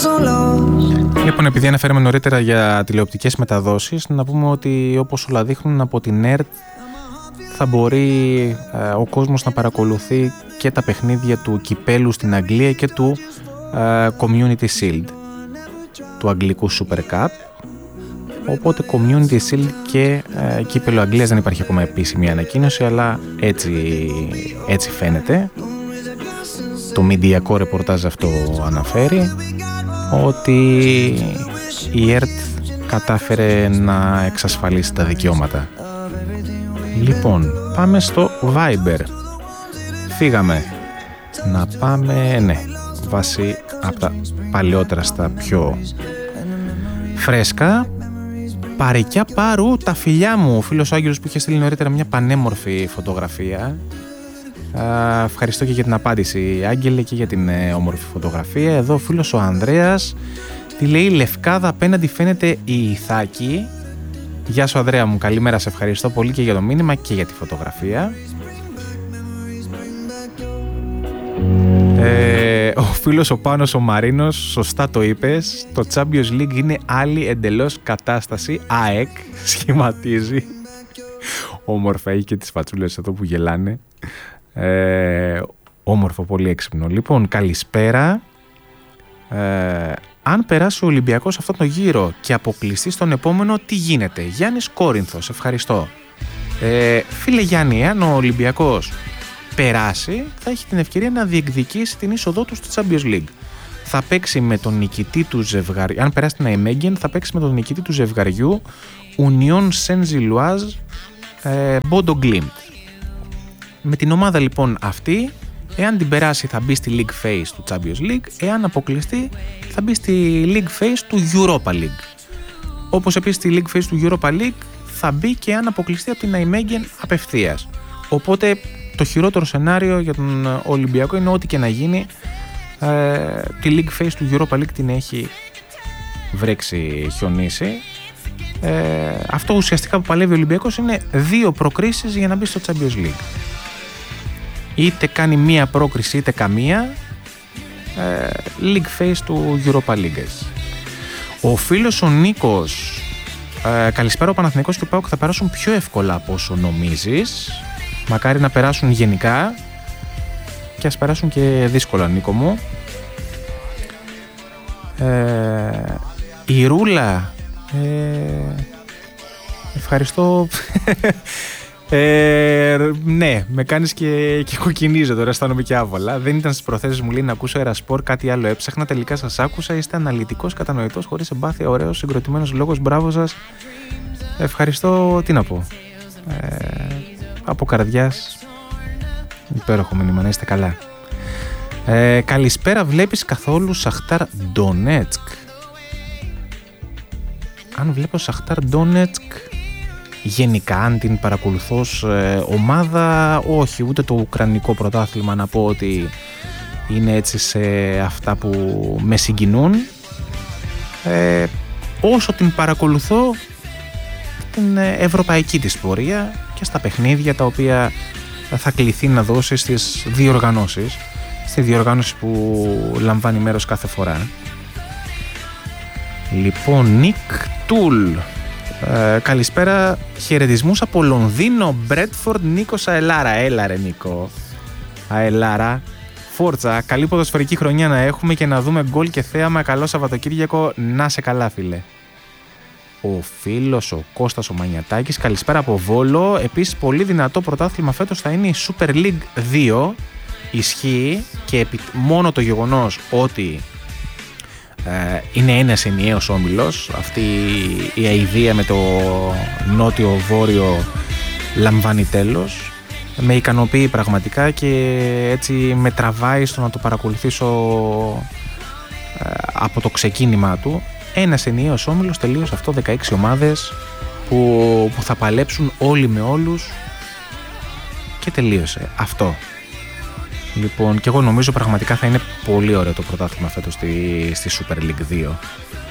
Λοιπόν, επειδή αναφέραμε νωρίτερα για τηλεοπτικές μεταδόσεις, να πούμε ότι όπως όλα δείχνουν από την ΕΡΤ θα μπορεί ο κόσμος να παρακολουθεί και τα παιχνίδια του κυπέλου στην Αγγλία και του Community Shield, του αγγλικού Super Cup. Οπότε Community Shield και κύπελο Αγγλίας δεν υπάρχει ακόμα επίσημη ανακοίνωση, αλλά έτσι φαίνεται. Το μηντιακό ρεπορτάζ αυτό αναφέρει ότι η ΕΡΤ κατάφερε να εξασφαλίσει τα δικαιώματα. Λοιπόν, πάμε στο Viber. Φύγαμε να πάμε, βάσει από τα παλαιότερα στα πιο φρέσκα. Παρικιά Πάρου, τα φιλιά μου. Ο φίλος ο Άγγελος που είχε στείλει νωρίτερα μια πανέμορφη φωτογραφία. Ευχαριστώ και για την απάντηση, Άγγελε, και για την όμορφη φωτογραφία. Εδώ ο φίλος ο Ανδρέας τη λέει: Λευκάδα απέναντι φαίνεται η Ιθάκη. Γεια σου Ανδρέα μου, καλημέρα, σε ευχαριστώ πολύ και για το μήνυμα και για τη φωτογραφία. Ο φίλος ο Πάνος ο Μαρίνος, σωστά το είπες, το Champions League είναι άλλη εντελώς κατάσταση. ΑΕΚ σχηματίζει. Όμορφα, έχει και τις φατσούλες εδώ που γελάνε. Όμορφο, πολύ έξυπνο. Λοιπόν, καλησπέρα. Αν περάσει ο Ολυμπιακός αυτόν τον γύρο και αποκλειστεί στον επόμενο, τι γίνεται? Γιάννης Κόρινθος, ευχαριστώ. Φίλε Γιάννη, αν ο Ολυμπιακός περάσει, θα έχει την ευκαιρία να διεκδικήσει την είσοδό του στο Champions League. Θα παίξει με τον νικητή του ζευγαριού, αν περάσει την Αιμέγγεν, θα παίξει με τον νικητή του ζευγαριού Union Saint-Gilloise Bodo Glimt. Με την ομάδα λοιπόν αυτή, εάν την περάσει θα μπει στη League Phase του Champions League, εάν αποκλειστεί θα μπει στη League Phase του Europa League. Όπως επίσης στη League Phase του Europa League θα μπει και αν αποκλειστεί από την Αιμέγγεν απευθείας. Οπότε το χειρότερο σενάριο για τον Ολυμπιακό είναι ό,τι και να γίνει, τη League Phase του Europa League την έχει βρέξει, χιονίσει. Αυτό ουσιαστικά που παλεύει ο Ολυμπιακός είναι 2 προκρίσεις για να μπει στο Champions League. Είτε κάνει μία πρόκριση είτε καμία, League Phase του Europa League. Ο φίλος ο Νίκος, καλησπέρα, ο Παναθηναϊκός και ο ΠΑΟΚ θα περάσουν πιο εύκολα από όσο νομίζεις. Μακάρι να περάσουν γενικά και ας περάσουν και δύσκολα, Νίκο μου. Η Ρούλα, ευχαριστώ. Ναι, με κάνεις και κοκκινίζω τώρα, αισθάνομαι και άβολα. Δεν ήταν στις προθέσεις μου, λέει, να ακούσω Ερασπορ, κάτι άλλο έψαχνα. Τελικά σας άκουσα. Είστε αναλυτικός, κατανοητός, χωρίς εμπάθεια, ωραίος, συγκροτημένος λόγος. Μπράβο σας. Ευχαριστώ, τι να πω. Από καρδιάς, υπέροχο μήνυμα, να είστε καλά. Καλησπέρα, βλέπεις καθόλου Σαχτάρ Ντονέτσκ? Αν βλέπω Σαχτάρ Ντονέτσκ γενικά, αν την παρακολουθώ ως ομάδα, όχι, ούτε το ουκρανικό πρωτάθλημα να πω ότι είναι έτσι σε αυτά που με συγκινούν. Όσο την παρακολουθώ την ευρωπαϊκή της πορεία και στα παιχνίδια τα οποία θα κληθεί να δώσει στις διοργανώσεις, στη διοργάνωση που λαμβάνει μέρος κάθε φορά. Λοιπόν, Νικ Τούλ, καλησπέρα, χαιρετισμούς από Λονδίνο, Μπρέτφορντ, Νίκος Αελάρα. Έλα ρε Νίκο Αελάρα, φόρτσα, καλή ποδοσφαιρική χρονιά να έχουμε και να δούμε γκολ και θέαμα. Καλό Σαββατοκύριακο, να σε καλά φίλε. Ο φίλος ο Κώστας ο Μανιατάκης, καλησπέρα από Βόλο. Επίσης πολύ δυνατό πρωτάθλημα φέτος θα είναι η Super League 2. Ισχύει και μόνο το γεγονός ότι είναι ένας ενιαίος όμιλος, αυτή η αηδία με το νότιο-βόρειο λαμβάνει τέλος. Με ικανοποιεί πραγματικά και έτσι με τραβάει στο να το παρακολουθήσω από το ξεκίνημά του. Ένας ενιαίος όμιλος, τελείως αυτό, 16 ομάδες που θα παλέψουν όλοι με όλους και τελείωσε αυτό. Λοιπόν, και εγώ νομίζω πραγματικά θα είναι πολύ ωραίο το πρωτάθλημα φέτος στη Super League 2.